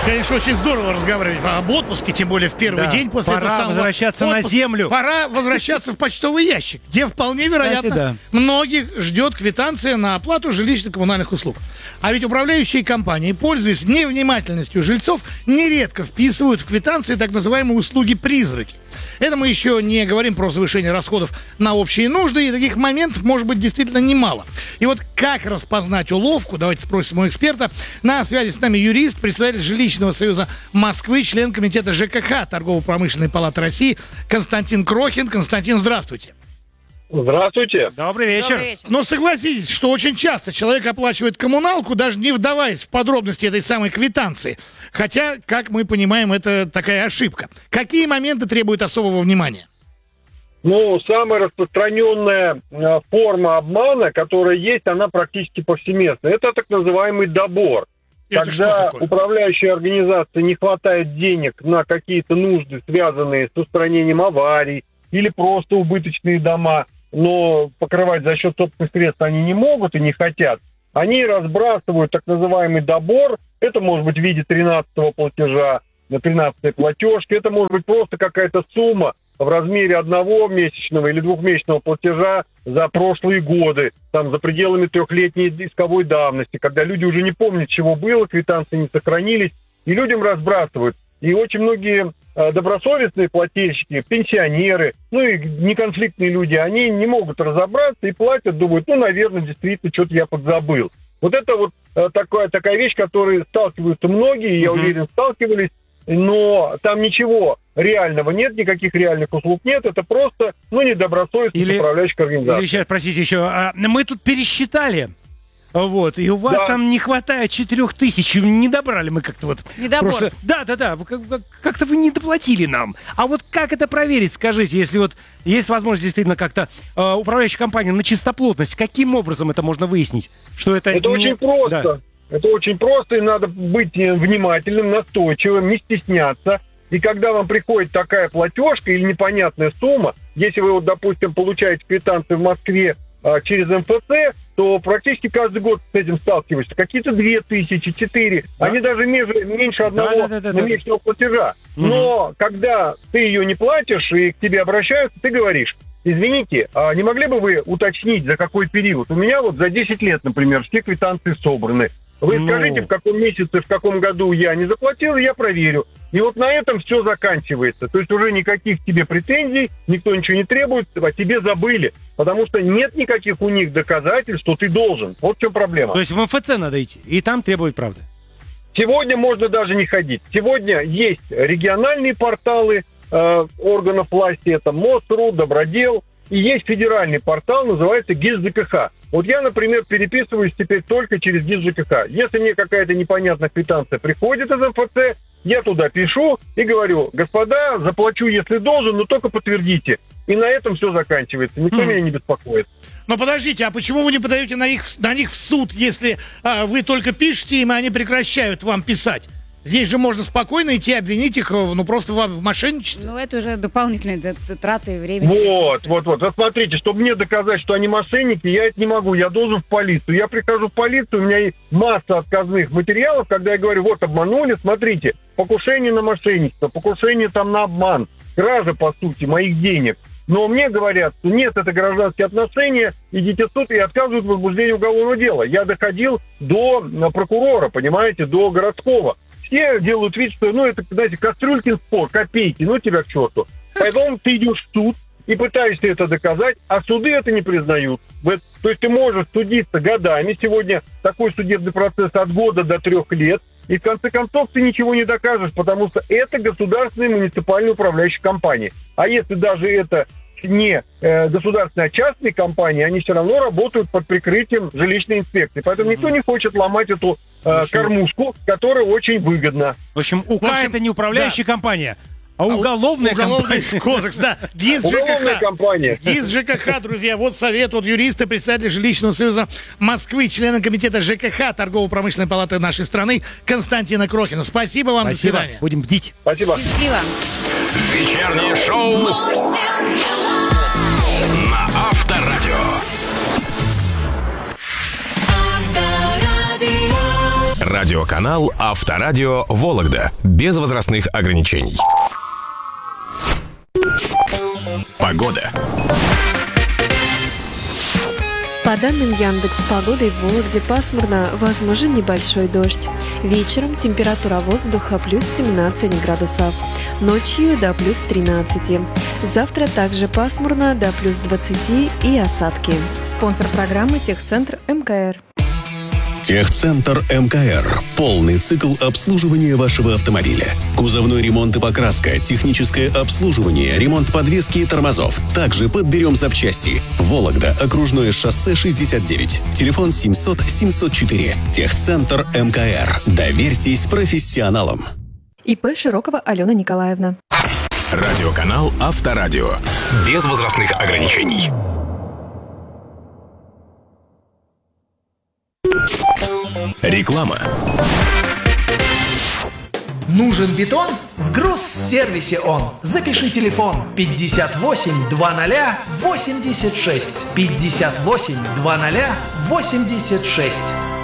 Конечно, очень здорово разговаривать об отпуске, тем более в первый день после этого самого возвращаться отпуска. на землю. Пора возвращаться в почтовый ящик, где вполне вероятно многих ждет квитанция на оплату жилищно-коммунальных услуг. А ведь управляющие компании, пользуясь невнимательностью жильцов, нередко вписывают в квитанции так называемые услуги-призраки. Это мы еще не говорим про завышение расходов на общие нужды, и таких моментов может быть действительно немало. И вот как распознать уловку, давайте спросим у эксперта. На связи с нами юрист, председатель Жилищного союза Москвы, член комитета ЖКХ Торгово-промышленной палаты России Константин Крохин. Константин, здравствуйте. Здравствуйте. Добрый вечер. Но согласитесь, что очень часто человек оплачивает коммуналку, даже не вдаваясь в подробности этой самой квитанции. Хотя, как мы понимаем, это такая ошибка. Какие моменты требуют особого внимания? Ну, самая распространенная форма обмана, которая есть, она практически повсеместна. Это так называемый добор. Это Когда управляющей организации не хватает денег на какие-то нужды, связанные с устранением аварий, или просто убыточные дома, но покрывать за счет собственных средств они не могут и не хотят, они разбрасывают так называемый добор. Это может быть в виде 13-го платежа, 13-й платежки, это может быть просто какая-то сумма в размере одного месячного или двухмесячного платежа за прошлые годы, там за пределами трехлетней исковой давности, когда люди уже не помнят, чего было, квитанции не сохранились, и людям разбрасывают. И очень многие добросовестные плательщики, пенсионеры, ну и неконфликтные люди, они не могут разобраться и платят, думают, наверное, действительно, что-то я подзабыл. Вот это вот такая вещь, с которой сталкиваются многие, я уверен, сталкивались, но там ничего реального нет, никаких реальных услуг нет, это просто, недобросовестность управляющих организаций. Или сейчас, простите, еще, мы тут пересчитали. Вот, и у вас там не хватает 4000, не добрали мы как-то вот. Недобор. Да, как-то вы не доплатили нам. А вот как это проверить, скажите, если вот есть возможность действительно как-то управляющая компания на чистоплотность, каким образом это можно выяснить? Что это очень просто. Да. Это очень просто, и надо быть внимательным, настойчивым, не стесняться. И когда вам приходит такая платежка или непонятная сумма, если вы, допустим, получаете квитанцию в Москве через МФЦ, то практически каждый год с этим сталкиваешься. Какие-то 2000, 4, они даже меньше одного месячного платежа. Но когда ты ее не платишь и к тебе обращаются, ты говоришь: извините, а не могли бы вы уточнить, за какой период? У меня вот за 10 лет, например, все квитанции собраны. Вы скажите, в каком месяце, в каком году я не заплатил, и я проверю. И вот на этом все заканчивается. То есть уже никаких тебе претензий, никто ничего не требует, а тебе забыли. Потому что нет никаких у них доказательств, что ты должен. Вот в чем проблема. То есть в МФЦ надо идти, и там требуют правды? Сегодня можно даже не ходить. Сегодня есть региональные порталы органов власти, это МОСРУ, Добродел. И есть федеральный портал, называется ГИС ЖКХ. Вот я, например, переписываюсь теперь только через ГИС ЖКХ. Если мне какая-то непонятная квитанция приходит из МФЦ, я туда пишу и говорю: господа, заплачу, если должен, но только подтвердите. И на этом все заканчивается. Никто меня не беспокоит. Но подождите, а почему вы не подаете на них в суд, если вы только пишете им, и они прекращают вам писать? Здесь же можно спокойно идти обвинить их, просто в мошенничестве. Ну, это уже дополнительные траты времени. Вот, смотрите, чтобы мне доказать, что они мошенники, я это не могу, я должен в полицию. Я прихожу в полицию, у меня есть масса отказных материалов, когда я говорю: вот, обманули, смотрите, покушение на мошенничество, покушение там на обман, кража, по сути, моих денег. Но мне говорят, что нет, это гражданские отношения, идите в суд, и отказывают в возбуждении уголовного дела. Я доходил до прокурора, понимаете, до городского. Все делают вид, что, это, знаете, кастрюлькин спор, копейки, тебя к черту. Поэтому ты идешь в суд и пытаешься это доказать, а суды это не признают. То есть ты можешь судиться годами. Сегодня такой судебный процесс от года до 3 лет. И в конце концов ты ничего не докажешь, потому что это государственные муниципальные управляющие компании. А если даже это не государственные, а частные компании, они все равно работают под прикрытием жилищной инспекции. Поэтому никто не хочет ломать эту кормушку, которая очень выгодна. В общем, УК это не управляющая компания, а уголовный кодекс, да. ГИС ЖКХ. ГИС ЖКХ, друзья, вот совет от юриста, председателя Жилищного союза Москвы, члена комитета ЖКХ Торгово-промышленной палаты нашей страны Константина Крохина. Спасибо вам, до свидания. Будем бдить. Спасибо. Счастливо. Вечернее шоу на Авторадио. Радиоканал Авторадио Вологда. Без возрастных ограничений. Погода. По данным Яндекс.Погоды, в Вологде пасмурно, возможен небольшой дождь. Вечером температура воздуха плюс 17 градусов, ночью до плюс 13. Завтра также пасмурно, до плюс 20 и осадки. Спонсор программы «Техцентр МКР». Техцентр МКР. Полный цикл обслуживания вашего автомобиля. Кузовной ремонт и покраска, техническое обслуживание, ремонт подвески и тормозов. Также подберем запчасти. Вологда, окружное шоссе 69. Телефон 700 704. Техцентр МКР. Доверьтесь профессионалам. ИП Широкова Алена Николаевна. Радиоканал Авторадио. Без возрастных ограничений. Реклама. Нужен бетон? В Грузсервисе он. Запиши телефон 58 00 86. 58 00 86.